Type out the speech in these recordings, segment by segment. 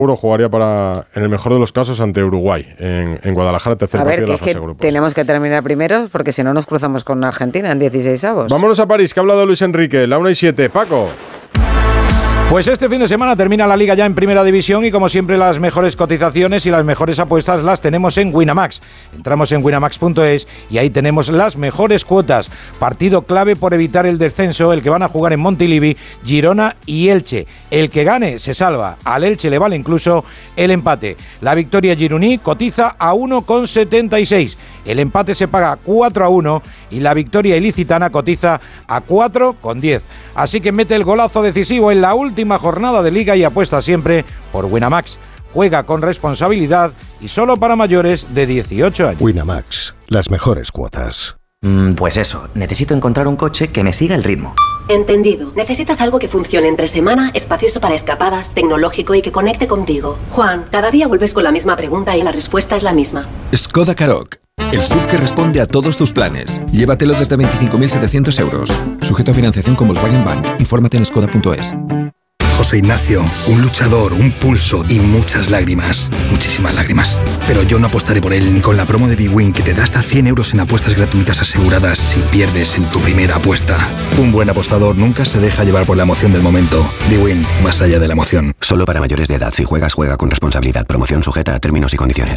jugaría en el mejor de los casos, ante Uruguay, en Guadalajara, tercer partido de la fase de grupos. Tenemos que terminar primero, porque si no nos cruzamos con Argentina en 16avos. Vámonos a París, que ha hablado Luis Enrique, la 1:07. Paco. Pues este fin de semana termina la Liga ya en Primera División y como siempre las mejores cotizaciones y las mejores apuestas las tenemos en Winamax. Entramos en winamax.es y ahí tenemos las mejores cuotas. Partido clave por evitar el descenso, el que van a jugar en Montilivi, Girona y Elche. El que gane se salva, al Elche le vale incluso el empate. La victoria gironí cotiza a 1,76. El empate se paga 4-1 y la victoria ilicitana cotiza a 4,10. Así que mete el golazo decisivo en la última jornada de Liga y apuesta siempre por Winamax. Juega con responsabilidad y solo para mayores de 18 años. Winamax, las mejores cuotas. Pues eso, necesito encontrar un coche que me siga el ritmo. Entendido. Necesitas algo que funcione entre semana, espacioso para escapadas, tecnológico y que conecte contigo. Juan, cada día vuelves con la misma pregunta y la respuesta es la misma. Skoda Karoq, el SUV que responde a todos tus planes. Llévatelo desde 25.700 euros. Sujeto a financiación con Volkswagen Bank. Infórmate en skoda.es. José Ignacio, un luchador, un pulso y muchas lágrimas. Muchísimas lágrimas. Pero yo no apostaré por él ni con la promo de bwin que te da hasta 100 euros en apuestas gratuitas aseguradas si pierdes en tu primera apuesta. Un buen apostador nunca se deja llevar por la emoción del momento. bwin, más allá de la emoción. Solo para mayores de edad. Si juegas, juega con responsabilidad. Promoción sujeta a términos y condiciones.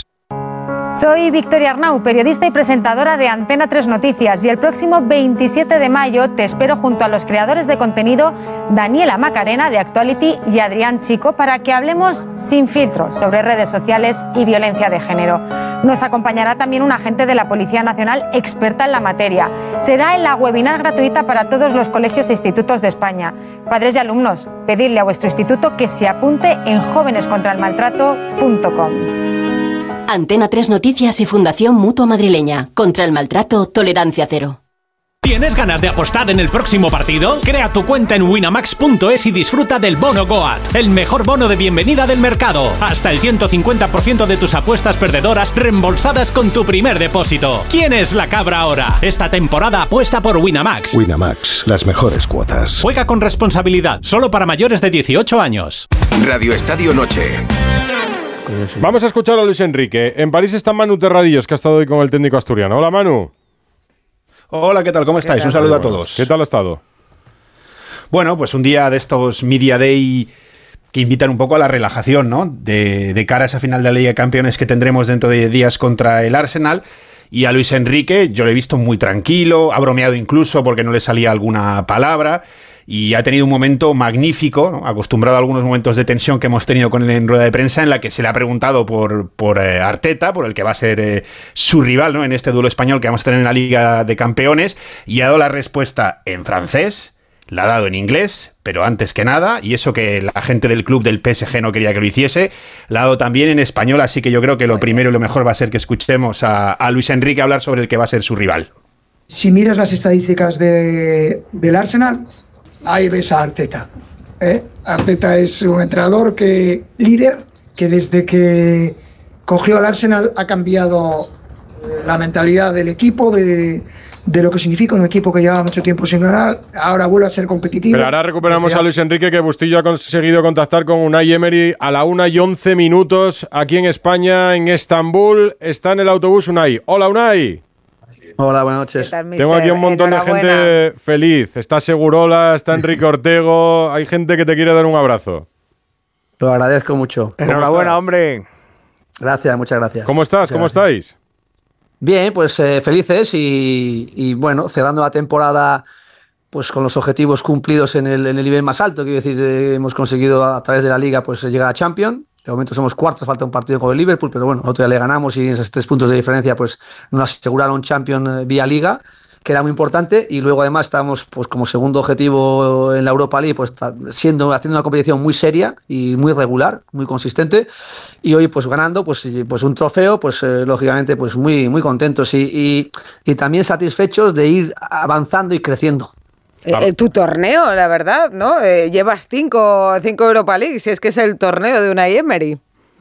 Soy Victoria Arnau, periodista y presentadora de Antena 3 Noticias, y el próximo 27 de mayo te espero junto a los creadores de contenido Daniela Macarena de Actuality y Adrián Chico para que hablemos sin filtros sobre redes sociales y violencia de género. Nos acompañará también un agente de la Policía Nacional experta en la materia. Será en la webinar gratuita para todos los colegios e institutos de España. Padres y alumnos, pedidle a vuestro instituto que se apunte en jovenescontraelmaltrato.com. Antena 3 Noticias y Fundación Mutua Madrileña. Contra el maltrato, tolerancia cero. ¿Tienes ganas de apostar en el próximo partido? Crea tu cuenta en winamax.es y disfruta del bono Goat, el mejor bono de bienvenida del mercado. Hasta el 150% de tus apuestas perdedoras reembolsadas con tu primer depósito. ¿Quién es la cabra ahora? Esta temporada apuesta por Winamax. Winamax, las mejores cuotas. Juega con responsabilidad, solo para mayores de 18 años. Radio Estadio Noche. Vamos a escuchar a Luis Enrique. En París está Manu Terradillos, que ha estado hoy con el técnico asturiano. Hola, Manu. Hola, ¿qué tal? ¿Cómo estáis? Un saludo a todos. ¿Qué tal ha estado? Bueno, pues un día de estos Media Day que invitan un poco a la relajación, ¿no? De cara a esa final de la Liga de Campeones que tendremos dentro de días contra el Arsenal. Y a Luis Enrique yo lo he visto muy tranquilo, ha bromeado incluso porque no le salía alguna palabra. Y ha tenido un momento magnífico, ¿no? Acostumbrado a algunos momentos de tensión que hemos tenido con él en rueda de prensa, en la que se le ha preguntado por Arteta, por el que va a ser su rival, ¿no? En este duelo español que vamos a tener en la Liga de Campeones, y ha dado la respuesta en francés, la ha dado en inglés, pero antes que nada, y eso que la gente del club del PSG no quería que lo hiciese, la ha dado también en español, así que yo creo que lo primero y lo mejor va a ser que escuchemos a Luis Enrique hablar sobre el que va a ser su rival. Si miras las estadísticas del Arsenal, ahí ves a Arteta. Arteta es un entrenador líder, que desde que cogió al Arsenal ha cambiado la mentalidad del equipo, de lo que significa un equipo que lleva mucho tiempo sin ganar. Ahora vuelve a ser competitivo. Pero ahora recuperamos a Luis Enrique, que Bustillo ha conseguido contactar con Unai Emery a la 1:11 aquí en España, en Estambul. Está en el autobús Unai. Hola, Unai. Hola, buenas noches. Tengo aquí un montón de gente feliz. Está Segurola, está Enrique Ortego. Hay gente que te quiere dar un abrazo. Lo agradezco mucho. Enhorabuena, hombre. Gracias, muchas gracias. ¿Cómo estás? ¿Cómo estáis? Bien, pues felices y bueno, cerrando la temporada pues con los objetivos cumplidos en el nivel más alto. Quiero decir, hemos conseguido a través de la Liga pues llegar a Champions. De momento somos cuartos, falta un partido con el Liverpool, pero bueno, otro día le ganamos y esos 3 puntos de diferencia pues nos aseguraron Champions vía Liga, que era muy importante, y luego además estamos pues como segundo objetivo en la Europa League, pues haciendo una competición muy seria y muy regular, muy consistente, y hoy pues ganando pues un trofeo, pues lógicamente pues muy, muy contentos y también satisfechos de ir avanzando y creciendo. Tu torneo, la verdad, ¿no? Llevas 5 Europa League, si es que es el torneo de Unai Emery.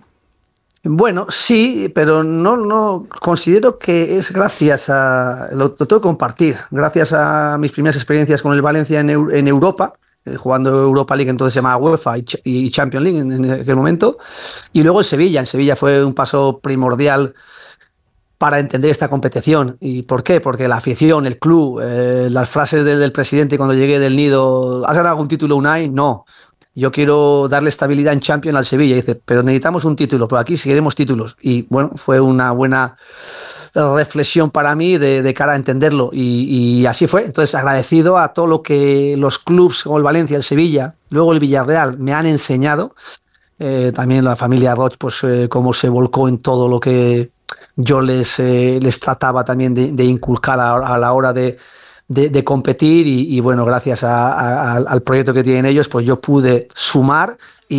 Bueno, sí, pero no considero que es gracias a... Lo tengo que compartir. Gracias a mis primeras experiencias con el Valencia en Europa, jugando Europa League, entonces se llamaba UEFA, y Champions League en aquel momento. Y luego en Sevilla fue un paso primordial para entender esta competición. ¿Y por qué? Porque la afición, el club, las frases del presidente cuando llegué del Nido, ¿has ganado algún título, Unai? No. Yo quiero darle estabilidad en Champions al Sevilla. Y dice, pero necesitamos un título, pero aquí sí queremos títulos. Y bueno, fue una buena reflexión para mí de cara a entenderlo. Y así fue. Entonces, agradecido a todo lo que los clubs como el Valencia, el Sevilla, luego el Villarreal me han enseñado. También la familia Roig, pues cómo se volcó en todo lo que yo les trataba también de inculcar a la hora de competir y bueno, gracias al proyecto que tienen ellos, pues yo pude sumar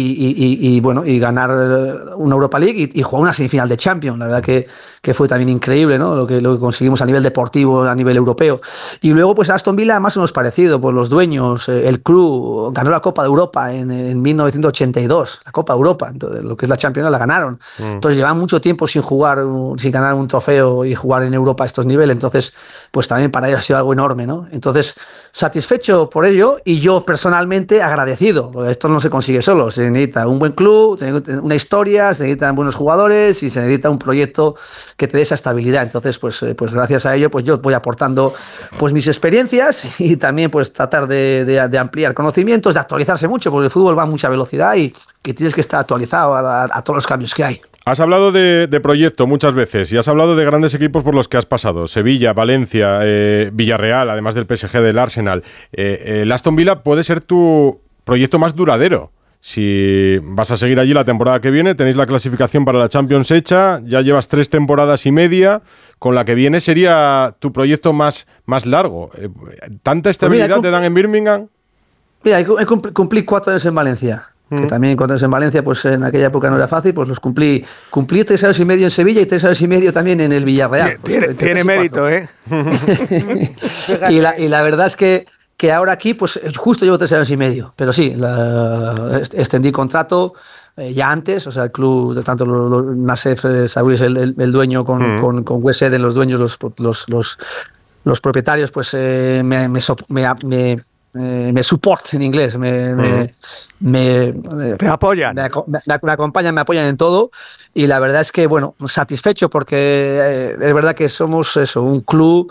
y bueno, y ganar una Europa League y jugar una semifinal de Champions. La verdad que fue también increíble, ¿no? Lo que conseguimos a nivel deportivo, a nivel europeo. Y luego, pues Aston Villa, más o menos parecido, pues los dueños, el club, ganó la Copa de Europa en 1982, la Copa de Europa, entonces, lo que es la Champions la ganaron. Entonces llevan mucho tiempo sin ganar un trofeo y jugar en Europa a estos niveles, entonces pues también para ellos ha sido algo enorme, ¿no? Entonces, satisfecho por ello y yo personalmente agradecido, porque esto no se consigue solo, se necesita un buen club, se necesita una historia, se necesitan buenos jugadores y se necesita un proyecto que te dé esa estabilidad. Entonces, pues gracias a ello, pues yo voy aportando pues mis experiencias y también pues tratar de ampliar conocimientos, de actualizarse mucho, porque el fútbol va a mucha velocidad y tienes que estar actualizado a todos los cambios que hay. Has hablado de proyecto muchas veces y has hablado de grandes equipos por los que has pasado. Sevilla, Valencia, Villarreal, además del PSG, del Arsenal. El Aston Villa puede ser tu proyecto más duradero. Si vas a seguir allí la temporada que viene, tenéis la clasificación para la Champions hecha, ya llevas 3 temporadas y media, con la que viene sería tu proyecto más largo. ¿Tanta estabilidad te dan en Birmingham? Mira, cumplí 4 años en Valencia. Que también 4 años en Valencia, pues en aquella época no era fácil, pues los cumplí 3 años y medio en Sevilla y 3 años y medio también en el Villarreal. Tiene mérito, ¿eh? y la verdad es que ahora aquí, pues justo llevo 3 años y medio, pero sí, extendí contrato ya antes, o sea, el club, de tanto Nassef Sawiris, el dueño con Wes Eden, los dueños, los propietarios, pues me support en inglés, te apoyan. Me acompañan, me apoyan en todo y la verdad es que, bueno, satisfecho porque es verdad que somos un club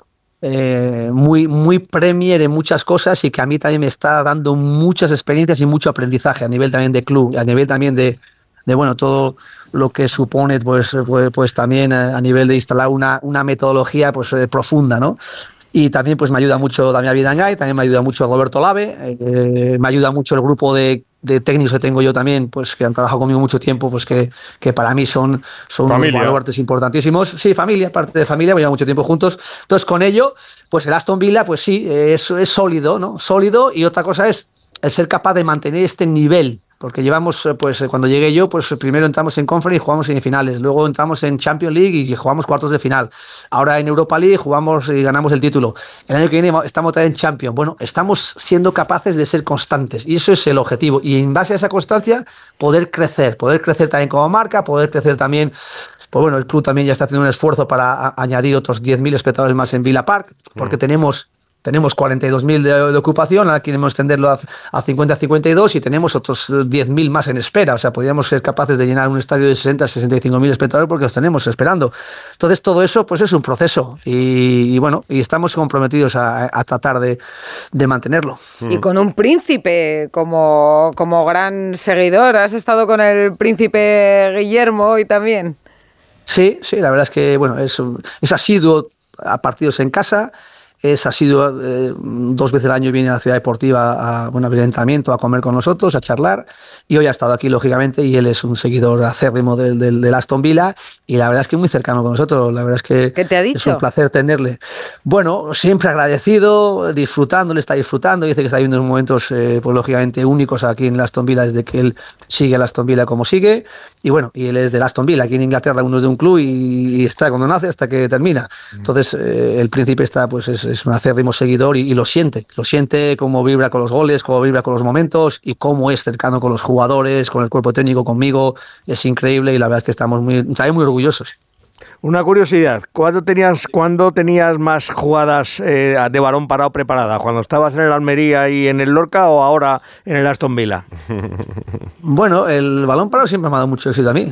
muy Premier en muchas cosas y que a mí también me está dando muchas experiencias y mucho aprendizaje a nivel también de club, a nivel también de bueno, todo lo que supone pues también a nivel de instalar una metodología pues profunda, ¿no? Y también pues me ayuda mucho Damián Vidangay, también me ayuda mucho Roberto Lave, me ayuda mucho el grupo de técnicos que tengo yo también, pues que han trabajado conmigo mucho tiempo, pues que para mí son unos baluartes importantísimos. Sí, familia, parte de familia, llevamos mucho tiempo juntos. Entonces con ello, pues el Aston Villa, pues sí, es sólido, ¿no? Sólido, y otra cosa es el ser capaz de mantener este nivel. Porque llevamos, pues cuando llegué yo, pues primero entramos en Conference y jugamos semifinales, luego entramos en Champions League y jugamos cuartos de final. Ahora en Europa League jugamos y ganamos el título. El año que viene estamos otra vez en Champions. Bueno, estamos siendo capaces de ser constantes y eso es el objetivo. Y en base a esa constancia, poder crecer también como marca, poder crecer también. Pues bueno, el club también ya está haciendo un esfuerzo para añadir otros 10.000 espectadores más en Villa Park, porque tenemos 42.000 de ocupación, ahora queremos extenderlo a 50-52 y tenemos otros 10.000 más en espera. O sea, podríamos ser capaces de llenar un estadio de 60-65.000 espectadores porque los tenemos esperando. Entonces, todo eso pues es un proceso y bueno, y estamos comprometidos a tratar de mantenerlo. Y con un príncipe como gran seguidor. ¿Has estado con el príncipe Guillermo hoy también? Sí, la verdad es que bueno, es asiduo a partidos en casa. Ha sido 2 veces al año, viene a la ciudad deportiva a entrenamiento, a comer con nosotros, a charlar, y hoy ha estado aquí lógicamente y él es un seguidor acérrimo del Aston Villa y la verdad es que muy cercano con nosotros. La verdad es que ¿qué te ha dicho? Es un placer tenerle. Bueno, siempre agradecido, disfrutando, le está disfrutando, dice que está viviendo unos momentos pues lógicamente únicos aquí en el Aston Villa desde que él sigue al Aston Villa como sigue, y bueno, y él es del Aston Villa, aquí en Inglaterra uno es de un club y está cuando nace hasta que termina. Entonces el príncipe está pues es un acérrimo seguidor y lo siente cómo vibra con los goles, cómo vibra con los momentos y cómo es cercano con los jugadores, con el cuerpo técnico, conmigo. Es increíble y la verdad es que estamos muy orgullosos. Una curiosidad, ¿cuándo tenías más jugadas de balón parado preparada? ¿Cuando estabas en el Almería y en el Lorca o ahora en el Aston Villa? Bueno, el balón parado siempre me ha dado mucho éxito a mí.